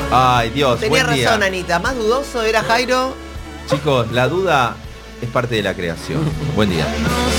Ay, Dios, Tenía buen razón, día. Anita. Más dudoso era Jairo. Chicos, la duda es parte de la creación. Buen día.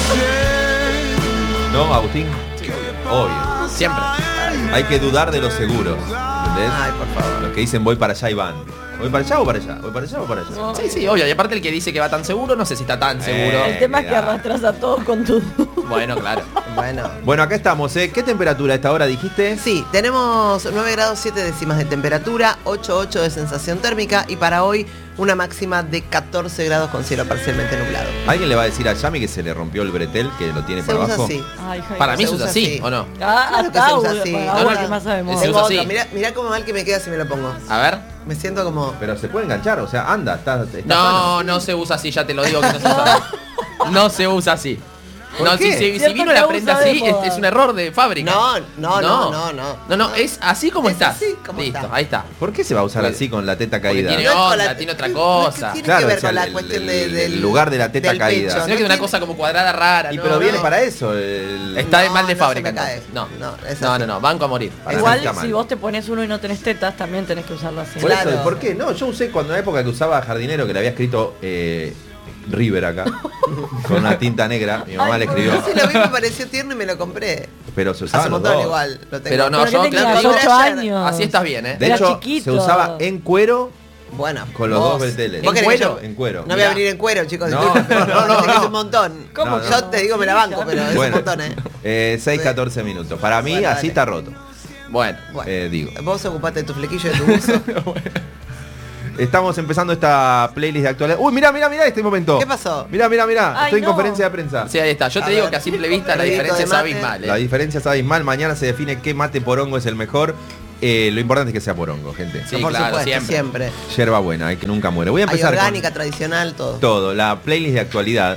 ¿No, Agustín? Obvio. Siempre. Hay que dudar de los seguros. ¿Entendés? Ay, por favor. Los que dicen voy para allá y van. ¿Voy para allá o para allá? ¿Voy para allá o para allá? Sí, obvio. Y aparte el que dice que va tan seguro, no sé si está tan seguro. El tema es que mirá. arrastras a todos con tu... Bueno, claro. Bueno. Bueno, acá estamos, ¿eh? ¿Qué temperatura a esta hora dijiste? Sí, tenemos 9 grados 7 décimas de temperatura, 8,8 de sensación térmica y para hoy una máxima de 14 grados con cielo parcialmente nublado. ¿Alguien le va a decir a Yami que se le rompió el bretel, que lo tiene Se para usa abajo? así. Ay, Jairo. Para mí se se usa usa así, así. ¿o no? Ah, Claro que hasta se usa ahora, así. para No, ahora no, que más sabemos. se Tengo usa otro, así. mirá cómo mal que me queda si me lo pongo. A ver. Me siento como... Pero se puede enganchar, o sea, anda, está No, no se usa así, ya te lo digo que no se usa así. No se usa así. ¿Por No, qué? si Cierto vino que la la prenda usa de así, moda. es un error de fábrica. No, es así como Es estás. así como Listo, está. ahí está. ¿Por qué se va a usar Porque- así con la teta Porque caída? tiene No es con onda, la- tiene otra no es cosa. que tiene Claro, que ver o sea, con la el- cuestión el del lugar de la teta del caída. pecho, Sino que es una tiene- cosa como cuadrada rara. Y no, pero no. viene para eso. el- Está mal de no, fábrica se me cae. entonces. No, es no, así. no, banco a morir. Para mí Igual, está mal. si vos te pones uno y no tenés tetas, también tenés que usarlo así. Por Claro. eso, ¿por qué? No, yo usé cuando en la época que usaba jardinero, que le había escrito River acá, con una tinta negra. Mi mamá Ay, le escribió, Yo sí lo vi, me pareció tierno y me lo compré. pero se Hace usaban un los montón dos. igual. Lo tengo. Pero no, Pero yo que claro, tenías digo, 8 años. así estás bien, ¿eh? De Era hecho, chiquito. se usaba en cuero Bueno, con los vos- dos breteles. ¿vos ¿En querés que cuero? yo- En cuero. No voy a Mirá. venir en cuero, chicos. No, no, Es un montón. ¿Cómo No, que Yo no? te digo, me la banco, pero es un Bueno, montón, ¿eh? 6-14 minutos. Para mí, Bueno, así dale. está roto. Bueno. Bueno, Digo. vos ocupate de tu flequillo y de tu buzo. Estamos empezando esta playlist de actualidad. Uy, mirá este momento. ¿Qué pasó? Mirá. Ay, Estoy en no. conferencia de prensa. Sí, ahí está. Yo A te digo ver, que a simple vista la pedito diferencia de es mate. abismal. La diferencia es abismal. Mañana se define qué mate porongo es el mejor. Lo importante es que sea porongo, gente. Sí, Por claro, supuesto, siempre. Yerba buena, que nunca muere. Voy a Hay empezar orgánica, tradicional, todo. con todo. La playlist de actualidad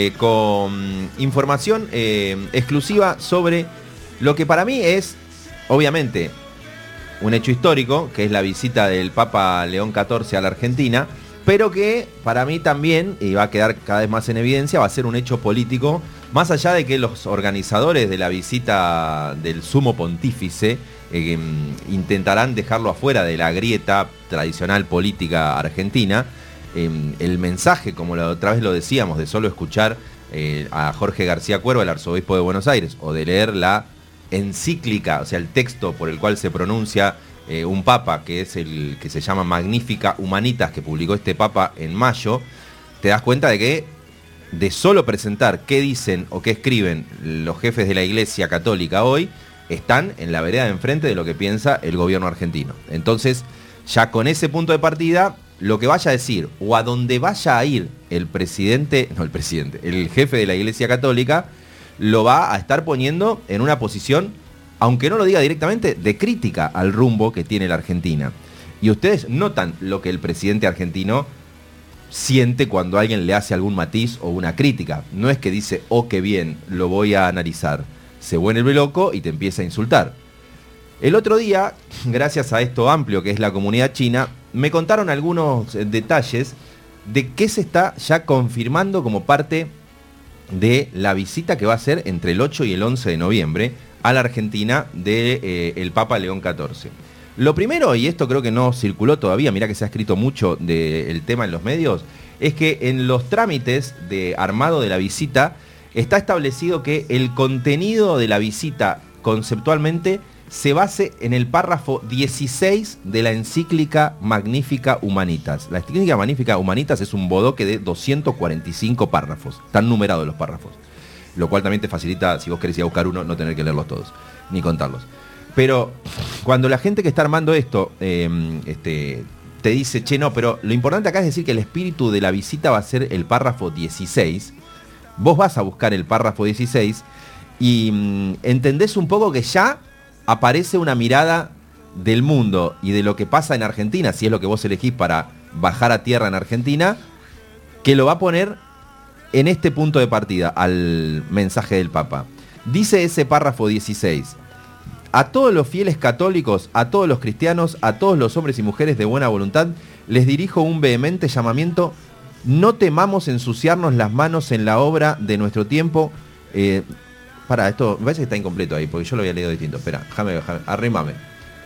con información exclusiva sobre lo que para mí es, obviamente, un hecho histórico, que es la visita del Papa León XIV a la Argentina, pero que para mí también, y va a quedar cada vez más en evidencia, va a ser un hecho político, más allá de que los organizadores de la visita del Sumo Pontífice intentarán dejarlo afuera de la grieta tradicional política argentina. El mensaje, como la otra vez lo decíamos, de solo escuchar a Jorge García Cuervo, el arzobispo de Buenos Aires, o de leer la encíclica, o sea, el texto por el cual se pronuncia un papa, que es el que se llama Magnifica Humanitas, que publicó este papa en mayo, te das cuenta de que de solo presentar qué dicen o qué escriben los jefes de la Iglesia Católica hoy, están en la vereda de enfrente de lo que piensa el gobierno argentino. Entonces, ya con ese punto de partida, lo que vaya a decir o a donde vaya a ir el jefe de la Iglesia Católica, lo va a estar poniendo en una posición, aunque no lo diga directamente, de crítica al rumbo que tiene la Argentina. Y ustedes notan lo que el presidente argentino siente cuando alguien le hace algún matiz o una crítica. No es que dice, oh, qué bien, lo voy a analizar. Se vuelve loco y te empieza a insultar. El otro día, gracias a esto amplio que es la comunidad china, me contaron algunos detalles de qué se está ya confirmando como parte de la visita que va a hacer entre el 8 y el 11 de noviembre a la Argentina del Papa León XIV. Lo primero, y esto creo que no circuló todavía, mirá que se ha escrito mucho del tema en los medios, es que en los trámites de armado de la visita está establecido que el contenido de la visita conceptualmente se base en el párrafo 16 de la encíclica Magnifica Humanitas. La encíclica Magnifica Humanitas es un bodoque de 245 párrafos. Están numerados los párrafos. Lo cual también te facilita, si vos querés ir a buscar uno, no tener que leerlos todos, ni contarlos. Pero cuando la gente que está armando esto te dice, che, no, pero lo importante acá es decir que el espíritu de la visita va a ser el párrafo 16, vos vas a buscar el párrafo 16 y entendés un poco que ya aparece una mirada del mundo y de lo que pasa en Argentina, si es lo que vos elegís para bajar a tierra en Argentina, que lo va a poner en este punto de partida al mensaje del Papa. Dice ese párrafo 16, a todos los fieles católicos, a todos los cristianos, a todos los hombres y mujeres de buena voluntad, les dirijo un vehemente llamamiento: no temamos ensuciarnos las manos en la obra de nuestro tiempo. Esto me parece que está incompleto ahí, porque yo lo había leído distinto. Espera, déjame, arrímame.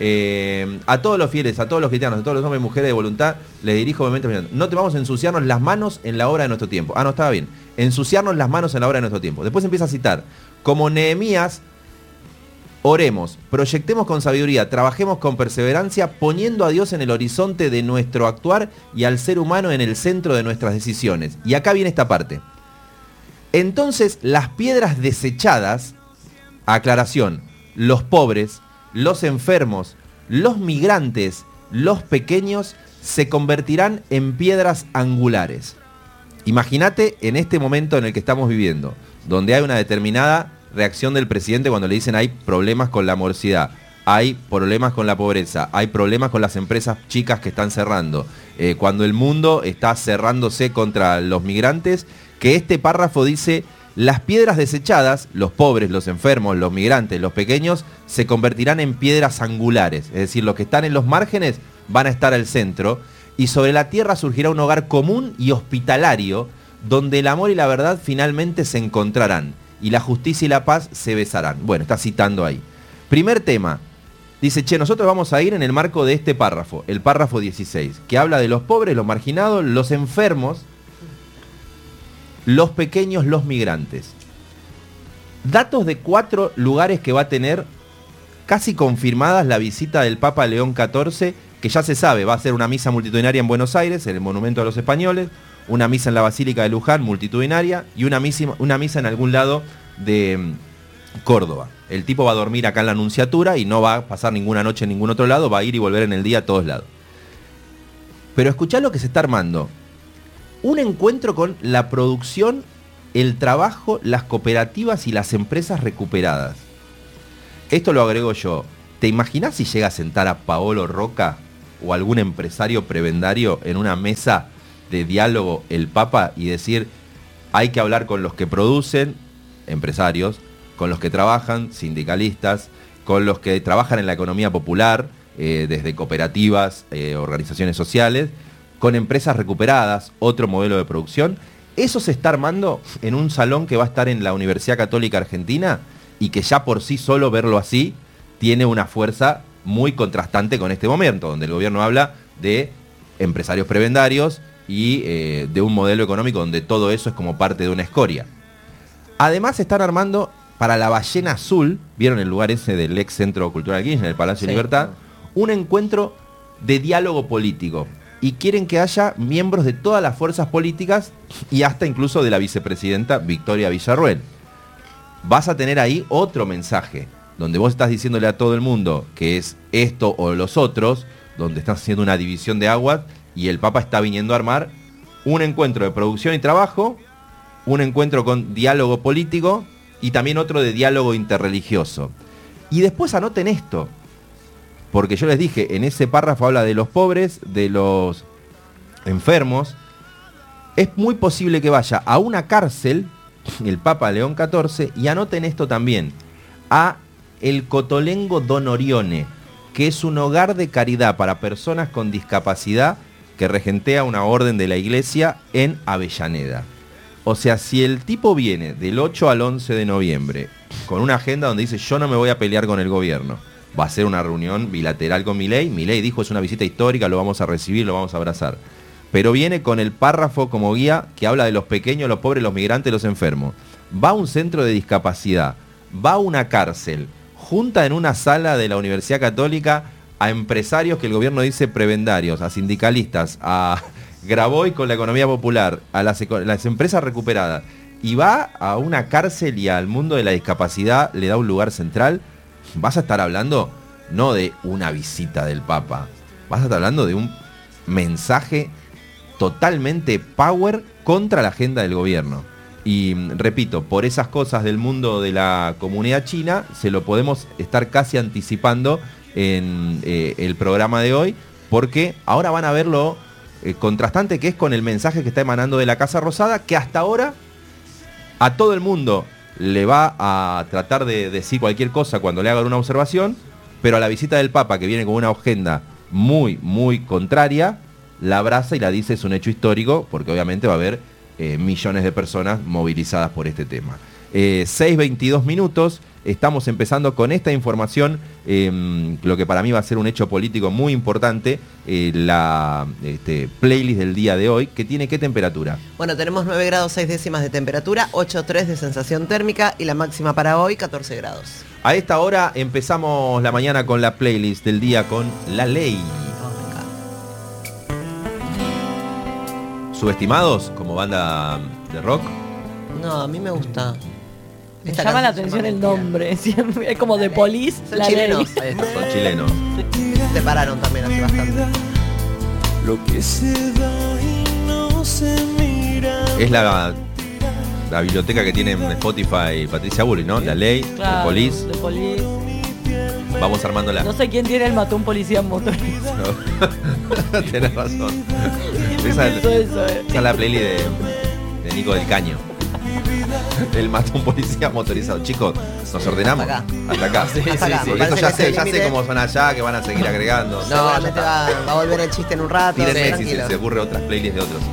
A todos los fieles, a todos los cristianos, a todos los hombres y mujeres de voluntad, les dirijo obviamente, no te vamos a ensuciarnos las manos en la obra de nuestro tiempo. No, estaba bien. Ensuciarnos las manos en la obra de nuestro tiempo. Después empieza a citar, como Nehemías, oremos, proyectemos con sabiduría, trabajemos con perseverancia, poniendo a Dios en el horizonte de nuestro actuar y al ser humano en el centro de nuestras decisiones. Y acá viene esta parte. Entonces, las piedras desechadas, aclaración, los pobres, los enfermos, los migrantes, los pequeños, se convertirán en piedras angulares. Imagínate en este momento en el que estamos viviendo, donde hay una determinada reacción del presidente cuando le dicen hay problemas con la morosidad, hay problemas con la pobreza, hay problemas con las empresas chicas que están cerrando, cuando el mundo está cerrándose contra los migrantes, que este párrafo dice: las piedras desechadas, los pobres, los enfermos, los migrantes, los pequeños, se convertirán en piedras angulares. Es decir, los que están en los márgenes van a estar al centro, y sobre la tierra surgirá un hogar común y hospitalario, donde el amor y la verdad finalmente se encontrarán, y la justicia y la paz se besarán. Bueno, está citando ahí. Primer tema. Dice, nosotros vamos a ir en el marco de este párrafo, el párrafo 16, que habla de los pobres, los marginados, los enfermos, los pequeños, los migrantes. Datos de 4 lugares que va a tener casi confirmadas la visita del Papa León XIV, que ya se sabe, va a ser una misa multitudinaria en Buenos Aires, en el Monumento a los Españoles, una misa en la Basílica de Luján, multitudinaria, y una misa en algún lado de Córdoba. El tipo va a dormir acá en la Nunciatura y no va a pasar ninguna noche en ningún otro lado, va a ir y volver en el día a todos lados. Pero escuchá lo que se está armando. Un encuentro con la producción, el trabajo, las cooperativas y las empresas recuperadas. Esto lo agrego yo. ¿Te imaginás si llega a sentar a Paolo Roca o algún empresario prebendario en una mesa de diálogo el Papa y decir, hay que hablar con los que producen, empresarios, con los que trabajan, sindicalistas, con los que trabajan en la economía popular, desde cooperativas, organizaciones sociales, con empresas recuperadas, otro modelo de producción? Eso se está armando en un salón que va a estar en la Universidad Católica Argentina y que ya por sí solo verlo así tiene una fuerza muy contrastante con este momento, donde el gobierno habla de empresarios prebendarios y de un modelo económico donde todo eso es como parte de una escoria. Además se están armando para la Ballena Azul, vieron el lugar ese del ex Centro Cultural Kirchner, el Palacio de Libertad, un encuentro de diálogo político. Y quieren que haya miembros de todas las fuerzas políticas y hasta incluso de la vicepresidenta Victoria Villarruel. Vas a tener ahí otro mensaje, donde vos estás diciéndole a todo el mundo que es esto o los otros, donde estás haciendo una división de aguas, y el Papa está viniendo a armar un encuentro de producción y trabajo, un encuentro con diálogo político y también otro de diálogo interreligioso. Y después anoten esto, porque yo les dije, en ese párrafo habla de los pobres, de los enfermos. Es muy posible que vaya a una cárcel, el Papa León XIV, y anoten esto también, a el Cotolengo Don Orione, que es un hogar de caridad para personas con discapacidad que regentea una orden de la iglesia en Avellaneda. O sea, si el tipo viene del 8 al 11 de noviembre con una agenda donde dice yo no me voy a pelear con el gobierno, va a ser una reunión bilateral con Milei. Milei dijo es una visita histórica, lo vamos a recibir, lo vamos a abrazar. Pero viene con el párrafo como guía que habla de los pequeños, los pobres, los migrantes, los enfermos. Va a un centro de discapacidad, va a una cárcel, junta en una sala de la Universidad Católica a empresarios que el gobierno dice prebendarios, a sindicalistas, a Grabois con la economía popular, a las empresas recuperadas, y va a una cárcel y al mundo de la discapacidad le da un lugar central. Vas a estar hablando no de una visita del Papa, vas a estar hablando de un mensaje totalmente power contra la agenda del gobierno. Y repito, por esas cosas del mundo de la comunidad china, se lo podemos estar casi anticipando en el programa de hoy, porque ahora van a ver lo contrastante que es con el mensaje que está emanando de la Casa Rosada, que hasta ahora a todo el mundo le va a tratar de decir cualquier cosa cuando le hagan una observación, pero a la visita del Papa, que viene con una agenda muy, muy contraria, la abraza y la dice es un hecho histórico, porque obviamente va a haber millones de personas movilizadas por este tema. 6:22 minutos, estamos empezando con esta información, lo que para mí va a ser un hecho político muy importante, la playlist del día de hoy, que tiene ¿qué temperatura? Bueno, tenemos 9 grados 6 décimas de temperatura, 8,3 de sensación térmica y la máxima para hoy 14 grados. A esta hora empezamos la mañana con la playlist del día con La Ley. ¿Subestimados como banda de rock? No, a mí me gusta. Me llama la atención el nombre. Siempre es como de Police. Son La chilenos. Ley. Ahí está. Son chilenos. Se separaron también hace bastante. Lo que se da y no se mira. Es la biblioteca que tiene en Spotify Patricia Bullrich, ¿no? La Ley, Claro, The Police. The Police. Vamos armándola. No sé quién tiene el mató a un policía motorizado. Tenés razón. Siempre Esa pienso es eso, la playlist de Nico del Caño. El mató a un policía motorizado. Chicos, nos ordenamos. Hasta acá. Hasta acá. Sí, Hasta acá. sí, Porque esto Parece que ya es el sé límite. cómo son allá, que van a seguir agregando. Seguramente va a volver el chiste en un rato. Tírenme si tranquilo. se ocurre otras playlists de otros.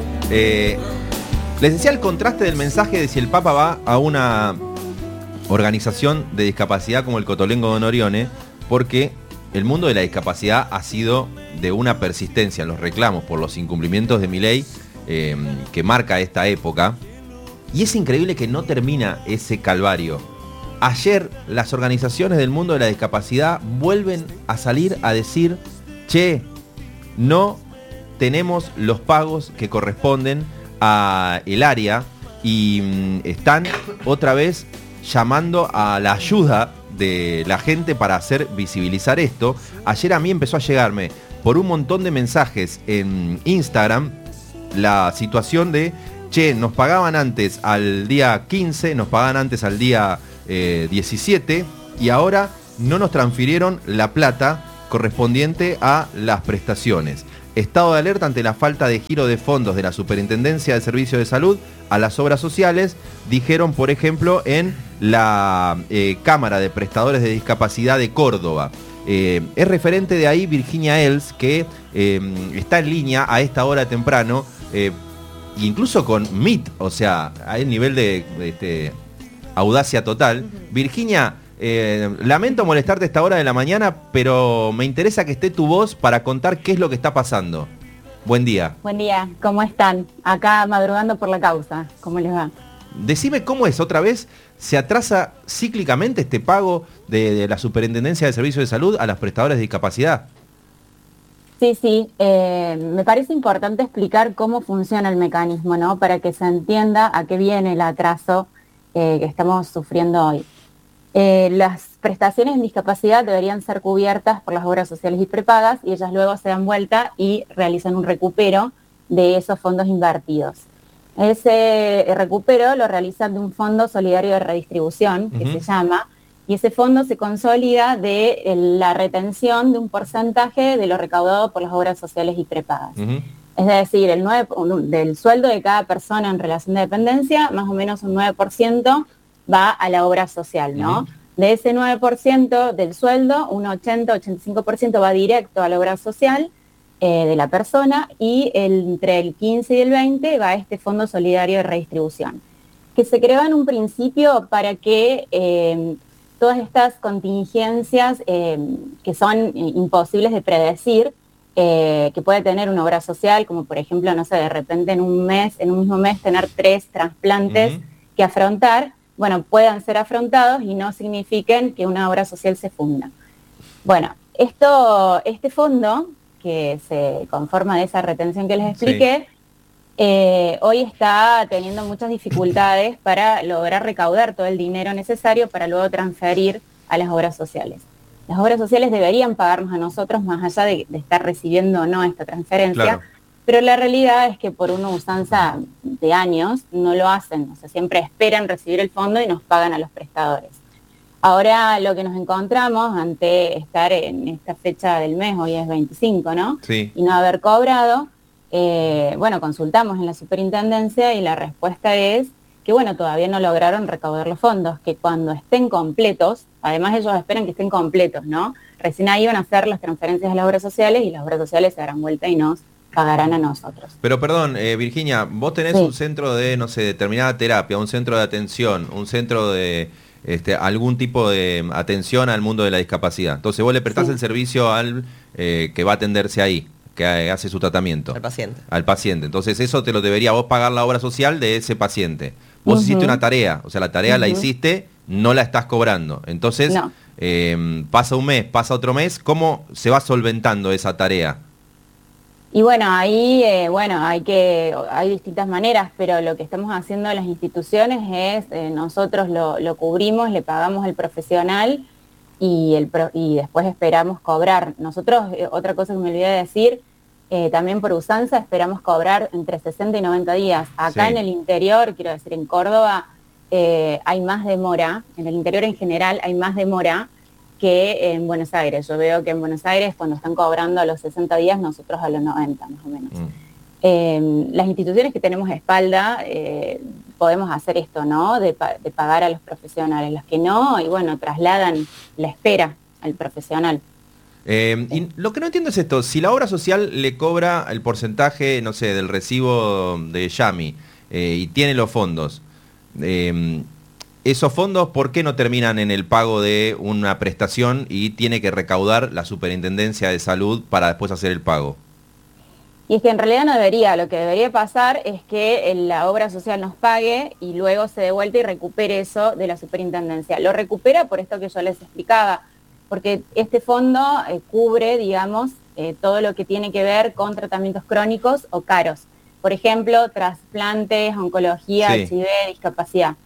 Les decía el contraste del mensaje de si el Papa va a una organización de discapacidad como el Cotolengo Don Orione, porque el mundo de la discapacidad ha sido de una persistencia en los reclamos por los incumplimientos de Milei que marca esta época. Y es increíble que no termina ese calvario. Ayer las organizaciones del mundo de la discapacidad vuelven a salir a decir, che, no tenemos los pagos que corresponden a el área y están otra vez llamando a la ayuda de la gente para hacer visibilizar esto. Ayer a mí empezó a llegarme por un montón de mensajes en Instagram la situación de, che, nos pagaban antes al día 15, nos pagaban antes al día 17 y ahora no nos transfirieron la plata correspondiente a las prestaciones. Estado de alerta ante la falta de giro de fondos de la Superintendencia de Servicios de Salud a las obras sociales, dijeron, por ejemplo, en la Cámara de Prestadores de Discapacidad de Córdoba. Es referente de ahí Virginia Els, que está en línea a esta hora temprano, incluso con MIT, o sea, hay un nivel de audacia total. Virginia, lamento molestarte a esta hora de la mañana, pero me interesa que esté tu voz para contar qué es lo que está pasando. Buen día. Buen día, ¿cómo están? Acá madrugando por la causa, ¿cómo les va? Decime cómo es, otra vez, ¿se atrasa cíclicamente este pago de la Superintendencia de Servicios de Salud a los prestadores de discapacidad? Sí, me parece importante explicar cómo funciona el mecanismo, ¿no? Para que se entienda a qué viene el atraso que estamos sufriendo hoy. Las prestaciones en discapacidad deberían ser cubiertas por las obras sociales y prepagas y ellas luego se dan vuelta y realizan un recupero de esos fondos invertidos. Ese recupero lo realizan de un fondo solidario de redistribución, que se llama, y ese fondo se consolida de la retención de un porcentaje de lo recaudado por las obras sociales y prepagas. Es decir, del sueldo de cada persona en relación de dependencia, más o menos un 9% va a la obra social, ¿no? De ese 9% del sueldo, un 80-85% va directo a la obra social de la persona y entre el 15 y el 20 va a este Fondo Solidario de Redistribución, que se creó en un principio para que todas estas contingencias que son imposibles de predecir, que puede tener una obra social, como por ejemplo, no sé, de repente en un mismo mes tener 3 trasplantes que afrontar, bueno, puedan ser afrontados y no signifiquen que una obra social se funda. Bueno, este fondo, que se conforma de esa retención que les expliqué, hoy está teniendo muchas dificultades para lograr recaudar todo el dinero necesario para luego transferir a las obras sociales. Las obras sociales deberían pagarnos a nosotros más allá de estar recibiendo o no esta transferencia, claro. Pero la realidad es que por una usanza de años no lo hacen, o sea, siempre esperan recibir el fondo y nos pagan a los prestadores. Ahora lo que nos encontramos ante estar en esta fecha del mes, hoy es 25, ¿no? Sí. Y no haber cobrado, bueno, consultamos en la superintendencia y la respuesta es que, bueno, todavía no lograron recaudar los fondos, que cuando estén completos, además ellos esperan que estén completos, ¿no? Recién ahí van a hacer las transferencias a las obras sociales y las obras sociales se darán vuelta y nos pagarán a nosotros. Pero perdón, Virginia, vos tenés un centro de, no sé, determinada terapia, un centro de atención, un centro de algún tipo de atención al mundo de la discapacidad. Entonces vos le prestás el servicio al que va a atenderse ahí, que hace su tratamiento. Al paciente. Entonces eso te lo debería vos pagar la obra social de ese paciente. Vos hiciste una tarea, o sea, la tarea la hiciste, no la estás cobrando. Entonces, pasa un mes, pasa otro mes, ¿cómo se va solventando esa tarea? Y bueno, ahí hay distintas maneras, pero lo que estamos haciendo en las instituciones es, nosotros lo cubrimos, le pagamos al profesional y después esperamos cobrar. Nosotros, otra cosa que me olvidé de decir, también por usanza esperamos cobrar entre 60 y 90 días. Acá en el interior, quiero decir, en Córdoba, hay más demora, en el interior en general hay más demora que en Buenos Aires. Yo veo que en Buenos Aires cuando están cobrando a los 60 días, nosotros a los 90 más o menos. Las instituciones que tenemos espalda podemos hacer esto, ¿no? De pagar a los profesionales. Los que no, y bueno, trasladan la espera al profesional. Y lo que no entiendo es esto, si la obra social le cobra el porcentaje, no sé, del recibo de Yami y tiene los fondos, esos fondos, ¿por qué no terminan en el pago de una prestación y tiene que recaudar la Superintendencia de Salud para después hacer el pago? Y es que en realidad no debería, lo que debería pasar es que la obra social nos pague y luego se dé vuelta y recupere eso de la Superintendencia. Lo recupera por esto que yo les explicaba, porque este fondo cubre, digamos, todo lo que tiene que ver con tratamientos crónicos o caros. Por ejemplo, trasplantes, oncología, HIV, discapacidad.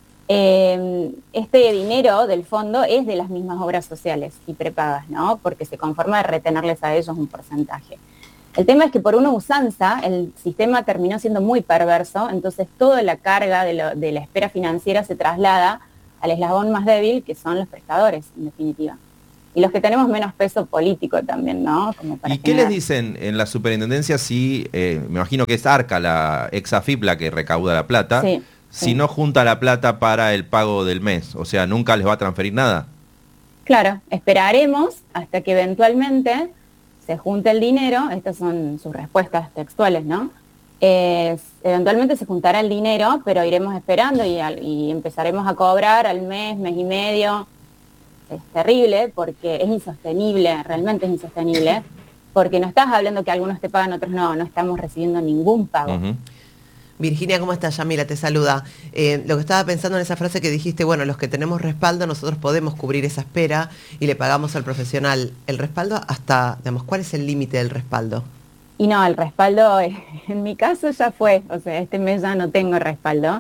Este dinero del fondo es de las mismas obras sociales y prepagas, ¿no? Porque se conforma de retenerles a ellos un porcentaje. El tema es que por una usanza el sistema terminó siendo muy perverso, entonces toda la carga de la espera financiera se traslada al eslabón más débil, que son los prestadores, en definitiva. Y los que tenemos menos peso político también, ¿no? Como para ¿Y qué les dicen en la superintendencia si, me imagino que es ARCA, la ex AFIP, la que recauda la plata, si no junta la plata para el pago del mes? O sea, ¿nunca les va a transferir nada? Claro, esperaremos hasta que eventualmente se junte el dinero. Estas son sus respuestas textuales, ¿no? Eventualmente se juntará el dinero, pero iremos esperando y empezaremos a cobrar al mes, mes y medio. Es terrible porque es insostenible, realmente es insostenible, porque no estás hablando que algunos te pagan, otros no estamos recibiendo ningún pago. Virginia, ¿cómo estás? Yamila te saluda. Lo que estaba pensando en esa frase que dijiste, bueno, los que tenemos respaldo, nosotros podemos cubrir esa espera y le pagamos al profesional. ¿El respaldo hasta, digamos, cuál es el límite del respaldo? Y no, el respaldo, en mi caso ya fue, o sea, este mes ya no tengo respaldo.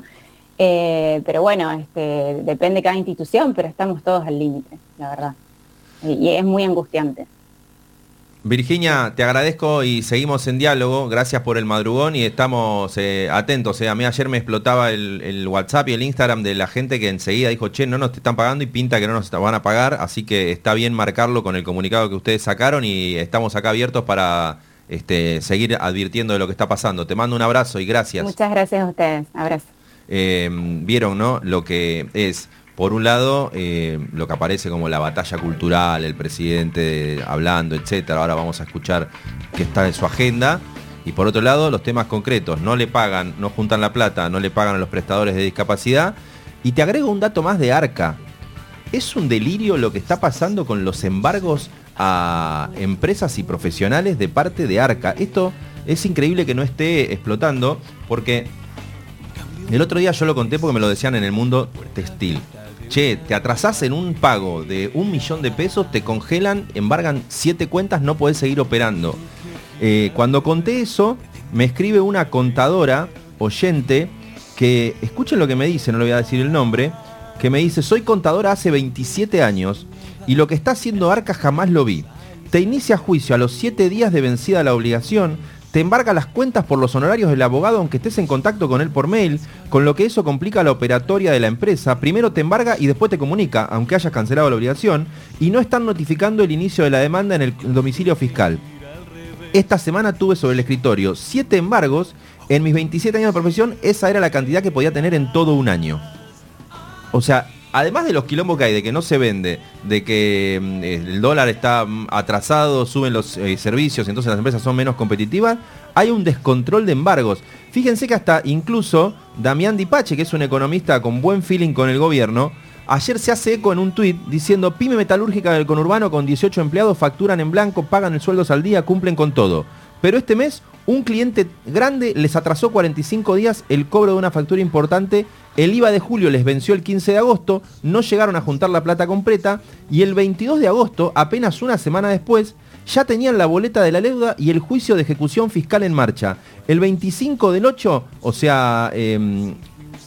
Pero bueno, depende de cada institución, pero estamos todos al límite, la verdad. Y es muy angustiante. Virginia, te agradezco y seguimos en diálogo. Gracias por el madrugón y estamos atentos. A mí ayer me explotaba el WhatsApp y el Instagram de la gente que enseguida dijo, che, no nos te están pagando y pinta que no nos van a pagar. Así que está bien marcarlo con el comunicado que ustedes sacaron y estamos acá abiertos para seguir advirtiendo de lo que está pasando. Te mando un abrazo y gracias. Muchas gracias a ustedes. Abrazo. Vieron, ¿no? Lo que es, por un lado, lo que aparece como la batalla cultural, el presidente hablando, etcétera. Ahora vamos a escuchar qué está en su agenda. Y por otro lado, los temas concretos. No le pagan, no juntan la plata, no le pagan a los prestadores de discapacidad. Y te agrego un dato más de ARCA. Es un delirio lo que está pasando con los embargos a empresas y profesionales de parte de ARCA. Esto es increíble que no esté explotando, porque el otro día yo lo conté porque me lo decían en el mundo textil. Che, te atrasás en un pago de 1 millón de pesos, te congelan, embargan 7 cuentas, no podés seguir operando. Cuando conté eso, me escribe una contadora, oyente, que, escuchen lo que me dice, no le voy a decir el nombre, que me dice, soy contadora hace 27 años y lo que está haciendo ARCA jamás lo vi. Te inicia juicio a los 7 días de vencida la obligación, te embarga las cuentas por los honorarios del abogado aunque estés en contacto con él por mail, con lo que eso complica la operatoria de la empresa. Primero te embarga y después te comunica, aunque hayas cancelado la obligación, y no están notificando el inicio de la demanda en el domicilio fiscal. Esta semana tuve sobre el escritorio 7 embargos. En mis 27 años de profesión, esa era la cantidad que podía tener en todo un año. O sea, además de los quilombos que hay, de que no se vende, de que el dólar está atrasado, suben los servicios, entonces las empresas son menos competitivas, hay un descontrol de embargos. Fíjense que hasta incluso Damián Dipache, que es un economista con buen feeling con el gobierno, Ayer se hace eco en un tuit diciendo: pyme metalúrgica del conurbano con 18 empleados facturan en blanco, pagan el sueldo al día, cumplen con todo. Pero este mes un cliente grande les atrasó 45 días el cobro de una factura importante. El IVA de julio les venció el 15 de agosto, no llegaron a juntar la plata completa y el 22 de agosto, apenas una semana después, ya tenían la boleta de la deuda y el juicio de ejecución fiscal en marcha. El 25 del 8, o sea, el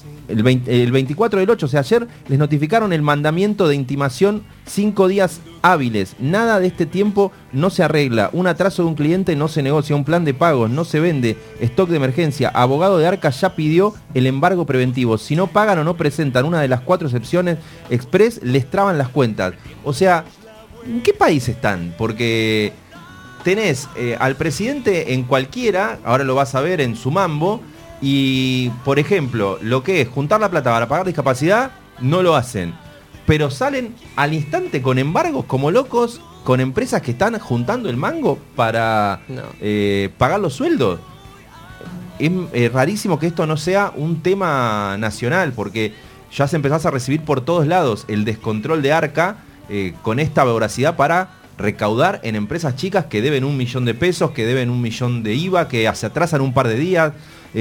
24 del 8, o sea, ayer les notificaron el mandamiento de intimación 5 días hábiles. Nada de este tiempo no se arregla. Un atraso de un cliente no se negocia, un plan de pagos no se vende, stock de emergencia. Abogado de Arca ya pidió el embargo preventivo. Si no pagan o no presentan una de las 4 excepciones express, les traban las cuentas. O sea, ¿en qué país están? Porque tenés al presidente en cualquiera, ahora lo vas a ver en su mambo, y, por ejemplo, lo que es juntar la plata para pagar discapacidad, no lo hacen. Pero salen al instante con embargos como locos, con empresas que están juntando el mango para pagar los sueldos. Es rarísimo que esto no sea un tema nacional, porque ya se empezás a recibir por todos lados el descontrol de Arca con esta voracidad para recaudar en empresas chicas que deben 1 millón de pesos, que deben 1 millón de IVA, que se atrasan un par de días.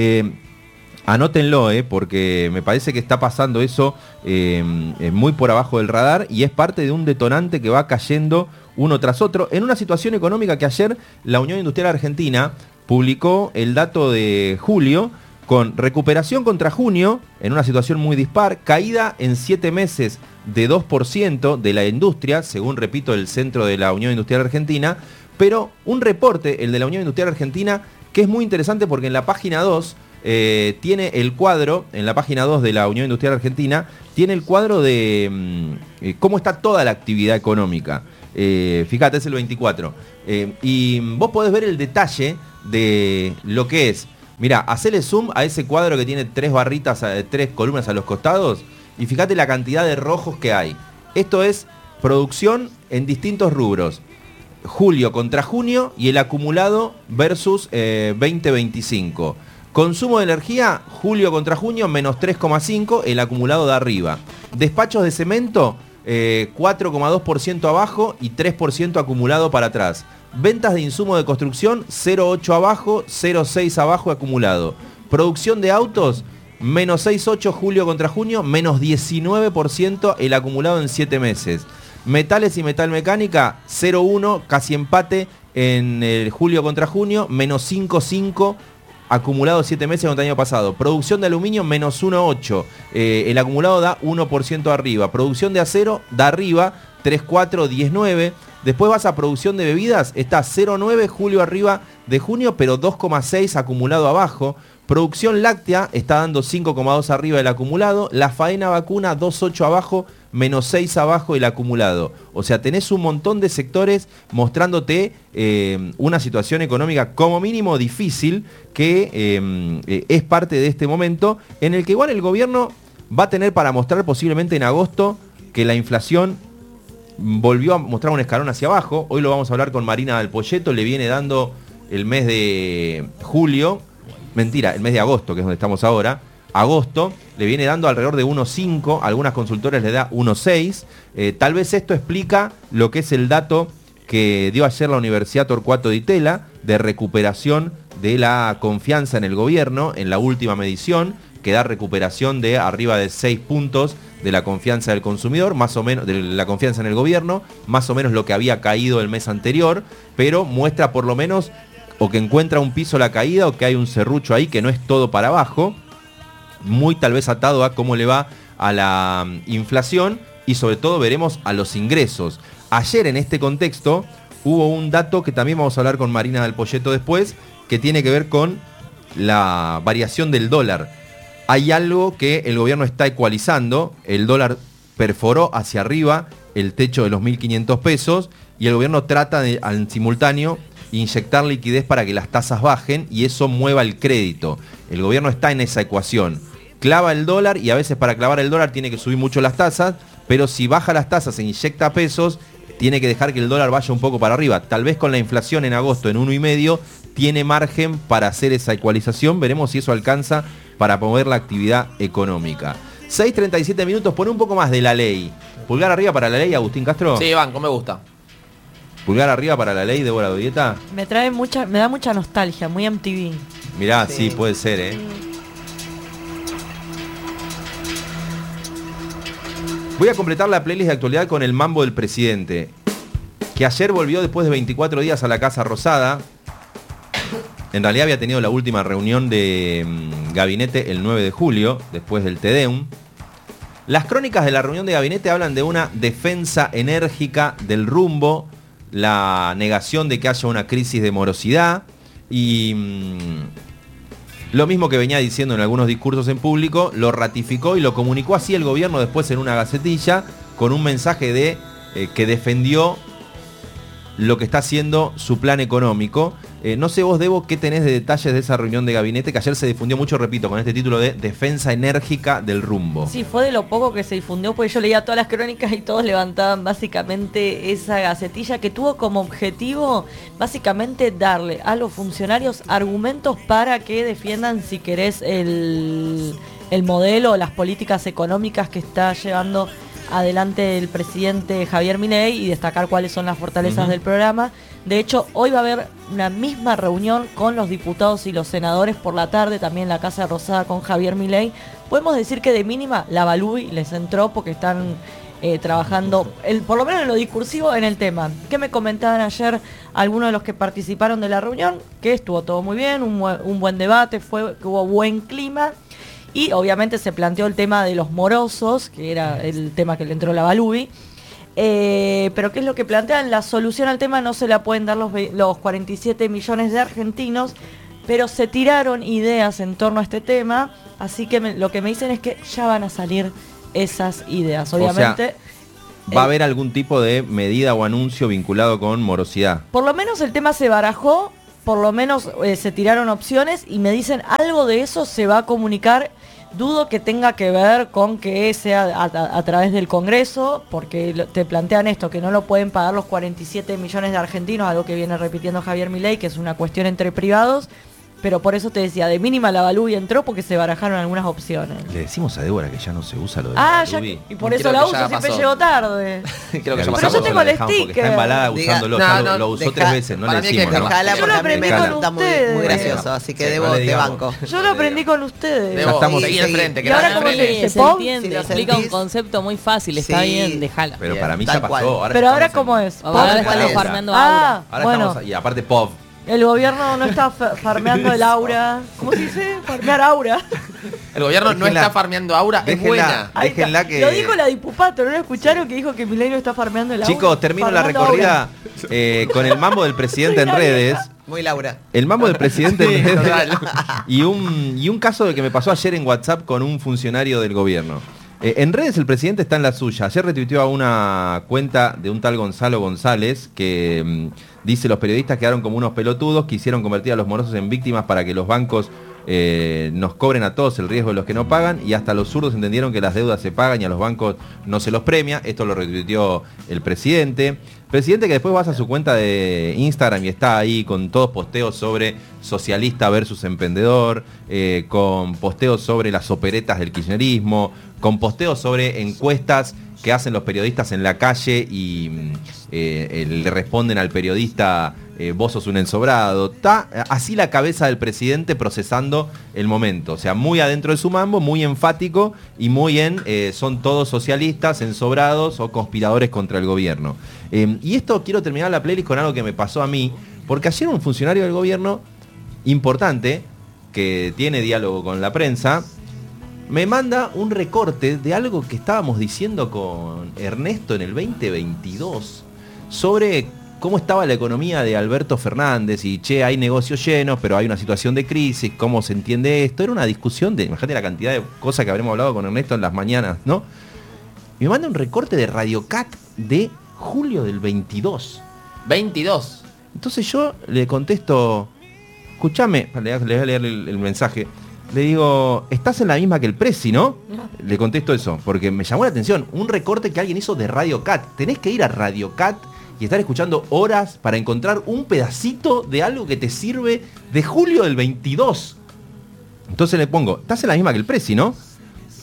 Anótenlo, porque me parece que está pasando eso muy por abajo del radar y es parte de un detonante que va cayendo uno tras otro en una situación económica que ayer la Unión Industrial Argentina publicó el dato de julio con recuperación contra junio en una situación muy dispar, caída en 7 meses de 2% de la industria, según repito el centro de la Unión Industrial Argentina, pero un reporte, el de la Unión Industrial Argentina, que es muy interesante porque en la página 2 tiene el cuadro, en la página 2 de la Unión Industrial Argentina, tiene el cuadro de cómo está toda la actividad económica. Fíjate, es el 24. Y vos podés ver el detalle de lo que es. Mirá, hacele zoom a ese cuadro que tiene 3 barritas, 3 columnas a los costados, y fíjate la cantidad de rojos que hay. Esto es producción en distintos rubros. Julio contra junio y el acumulado versus 2025. Consumo de energía, julio contra junio, menos 3,5, el acumulado de arriba. Despachos de cemento, 4,2% abajo y 3% acumulado para atrás. Ventas de insumo de construcción, 0,8 abajo, 0,6 abajo acumulado. Producción de autos, menos 6,8 julio contra junio, menos 19% el acumulado en 7 meses. Metales y metalmecánica, 0,1, casi empate en el julio contra junio, menos 5,5 acumulado 7 meses contra el año pasado. Producción de aluminio, menos 1,8. El acumulado da 1% arriba. Producción de acero, da arriba, 3,4, 10,9. Después vas a producción de bebidas, está 0,9 julio arriba de junio, pero 2,6 acumulado abajo. Producción láctea está dando 5,2 arriba el acumulado. La faena vacuna, 2,8 abajo, menos 6 abajo el acumulado. O sea, tenés un montón de sectores mostrándote una situación económica como mínimo difícil, que es parte de este momento, en el que igual el gobierno va a tener para mostrar posiblemente en agosto que la inflación volvió a mostrar un escalón hacia abajo. Hoy lo vamos a hablar con Marina del Poyeto, le viene dando el mes de julio, mentira, el mes de agosto, que es donde estamos ahora. Agosto le viene dando alrededor de 1,5, algunas consultoras le da 1,6. Tal vez esto explica lo que es el dato que dio ayer la Universidad Torcuato Di Tella de recuperación de la confianza en el gobierno en la última medición, que da recuperación de arriba de 6 puntos de la confianza del consumidor, más o menos, de la confianza en el gobierno, más o menos lo que había caído el mes anterior, pero muestra por lo menos o que encuentra un piso la caída o que hay un serrucho ahí que no es todo para abajo, muy tal vez atado a cómo le va a la inflación y sobre todo veremos a los ingresos. Ayer en este contexto hubo un dato que también vamos a hablar con Marina del Poyeto después, que tiene que ver con la variación del dólar. Hay algo que el gobierno está ecualizando, el dólar perforó hacia arriba el techo de los 1.500 pesos y el gobierno trata de, en simultáneo, inyectar liquidez para que las tasas bajen y eso mueva el crédito. El gobierno está en esa ecuación. Clava el dólar y a veces para clavar el dólar tiene que subir mucho las tasas, pero si baja las tasas e inyecta pesos, tiene que dejar que el dólar vaya un poco para arriba. Tal vez con la inflación en agosto en 1,5 tiene margen para hacer esa ecualización. Veremos si eso alcanza para mover la actividad económica. 6:37 minutos, pone un poco más de la ley. Pulgar arriba para la ley, Agustín Castro. Sí, banco, me gusta. Pulgar arriba para la ley, Débora Durieta. Me da mucha nostalgia, muy MTV. Mirá, sí, puede ser, Voy a completar la playlist de actualidad con el mambo del presidente, que ayer volvió después de 24 días a la Casa Rosada. En realidad había tenido la última reunión de gabinete el 9 de julio, después del Te Deum. Las crónicas de la reunión de gabinete hablan de una defensa enérgica del rumbo, la negación de que haya una crisis de morosidad y lo mismo que venía diciendo en algunos discursos en público, lo ratificó y lo comunicó así el gobierno después en una gacetilla con un mensaje de que defendió lo que está haciendo su plan económico. No sé vos, Debo, qué tenés de detalles de esa reunión de gabinete que ayer se difundió mucho, repito, con este título de defensa enérgica del rumbo. Sí, fue de lo poco que se difundió, porque yo leía todas las crónicas y todos levantaban básicamente esa gacetilla que tuvo como objetivo básicamente darle a los funcionarios argumentos para que defiendan, si querés, el modelo o las políticas económicas que está llevando adelante el presidente Javier Milei y destacar cuáles son las fortalezas del programa. De hecho, hoy va a haber una misma reunión con los diputados y los senadores por la tarde, también en la Casa Rosada con Javier Milei. Podemos decir que de mínima la Balui les entró porque están trabajando, por lo menos en lo discursivo, en el tema. ¿Qué me comentaban ayer algunos de los que participaron de la reunión? Que estuvo todo muy bien, un buen debate, que hubo buen clima. Y obviamente se planteó el tema de los morosos, que era el tema que le entró la Balui. Pero ¿qué es lo que plantean? La solución al tema no se la pueden dar los 47 millones de argentinos, pero se tiraron ideas en torno a este tema, así que lo que me dicen es que ya van a salir esas ideas. Obviamente, o sea, ¿va a haber algún tipo de medida o anuncio vinculado con morosidad? Por lo menos el tema se barajó, por lo menos se tiraron opciones y me dicen algo de eso se va a comunicar. Dudo que tenga que ver con que sea a través del Congreso, porque te plantean esto, que no lo pueden pagar los 47 millones de argentinos, algo que viene repitiendo Javier Milei, que es una cuestión entre privados, pero por eso te decía, de mínima la Balui entró porque se barajaron algunas opciones. Le decimos a Débora que ya no se usa lo de la Balui. Y por eso la uso, siempre llego tarde. Creo que Pero yo tengo el sticker. Está embalada usándolo, lo usó 3 veces, no le decimos. Yo lo aprendí con está muy ustedes. gracioso, así que Debo te banco. Yo lo aprendí con ustedes. Debo, estamos seguí al frente. Y ahora como se se pop, entiende, si lo explica un sentís. concepto muy fácil, está Sí. bien, déjala. Pero Bien, para mí tal ya cual. pasó. pero ahora estamos cómo es. Ahora ¿Cuál estamos es? farmeando Ah, aura. Ahora bueno. estamos, y aparte POV. El gobierno no está farmeando el aura. ¿Cómo se dice? Farmear aura. El gobierno no Déjenla. está farmeando aura, es buena. Ahí está. Déjenla que... Lo dijo la Dipupato, ¿no lo escucharon? Que dijo que Milei no está farmeando el aura. Chicos, termino la Farmeando recorrida aura. con el mambo del presidente en Soy una redes. Muy Laura. El mambo del presidente en redes. total. Y un caso de que me pasó ayer en WhatsApp con un funcionario del gobierno. En redes el presidente está en la suya. Ayer retuiteó a una cuenta de un tal Gonzalo González que dice: los periodistas quedaron como unos pelotudos, quisieron convertir a los morosos en víctimas para que los bancos nos cobren a todos el riesgo de los que no pagan, y hasta los zurdos entendieron que las deudas se pagan y a los bancos no se los premia. Esto lo retuiteó el presidente. Presidente que después vas a su cuenta de Instagram y está ahí con todos posteos sobre socialista versus emprendedor, con posteos sobre las operetas del kirchnerismo, con posteos sobre encuestas que hacen los periodistas en la calle y le responden al periodista: vos sos un ensobrado. Está así la cabeza del presidente procesando el momento. O sea, muy adentro de su mambo, muy enfático y muy son todos socialistas, ensobrados o conspiradores contra el gobierno. Y esto quiero terminar la playlist con algo que me pasó a mí, porque ayer un funcionario del gobierno importante, que tiene diálogo con la prensa, me manda un recorte de algo que estábamos diciendo con Ernesto en el 2022 sobre cómo estaba la economía de Alberto Fernández y hay negocios llenos, pero hay una situación de crisis, cómo se entiende esto. Era una discusión imagínate la cantidad de cosas que habremos hablado con Ernesto en las mañanas, ¿no? Y me manda un recorte de Radio Cat de julio del 22. 22. Entonces yo le contesto: escúchame, le voy a leer el mensaje. Le digo: estás en la misma que el Presi, ¿no? Le contesto eso, porque me llamó la atención. Un recorte que alguien hizo de Radio Cat. Tenés que ir a Radio Cat y estar escuchando horas para encontrar un pedacito de algo que te sirve de julio del 22. Entonces le pongo: estás en la misma que el Presi, ¿no?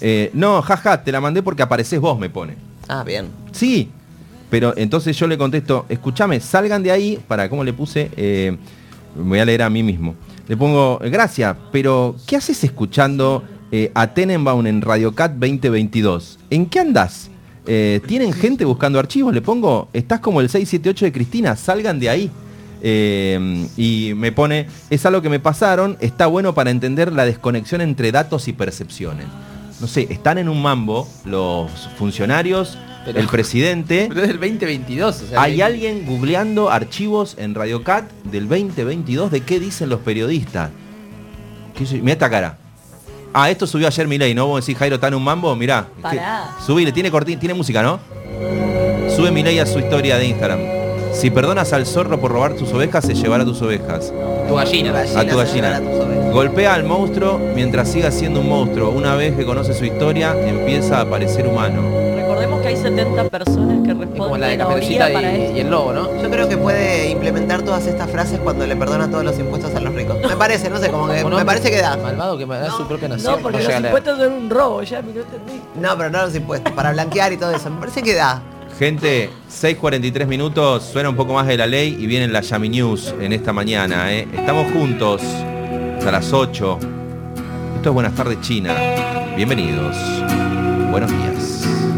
No, jaja, te la mandé porque apareces vos, me pone. Ah, bien. Sí, pero entonces yo le contesto, escúchame, salgan de ahí, ¿cómo le puse? Me voy a leer a mí mismo. Le pongo, gracias, pero ¿qué haces escuchando a Tenenbaum en Radiocat 2022? ¿En qué andás? ¿Tienen gente buscando archivos? Le pongo, estás como el 678 de Cristina, salgan de ahí. Y me pone, es algo que me pasaron, está bueno para entender la desconexión entre datos y percepciones. No sé, están en un mambo los funcionarios, Pero- el presidente. Pero es del 2022, o sea. Hay alguien googleando archivos en Radiocat del 2022 de qué dicen los periodistas. Mirá esta cara. Ah, esto subió ayer Milei, ¿no? Vos decís, Jairo, ¿está en un mambo? Mirá. Pará. Subile, tiene música, ¿no? Sube Milei a su historia de Instagram. Si perdonas al zorro por robar tus ovejas, se llevará tus ovejas. Tu gallina. A tu gallina. Golpea al monstruo mientras siga siendo un monstruo. Una vez que conoce su historia, empieza a parecer humano. Recordemos que hay 70 personas que Es como responden la de en la Caperucita orilla para y esto. el lobo, ¿no? Yo creo que puede implementar todas estas frases cuando le perdona todos los impuestos a los ricos. Me parece, no sé, como que Un me parece que da. Malvado que da su propia nación. No, porque llega los a leer. impuestos son un robo, ya me lo entendí. No, pero no los impuestos, para blanquear y todo eso. Me parece que da. Gente, 6:43 minutos, suena un poco más de la ley y vienen las Yami News en esta mañana. Estamos juntos hasta las 8. Esto es Buenas tardes China. Bienvenidos. Buenos días.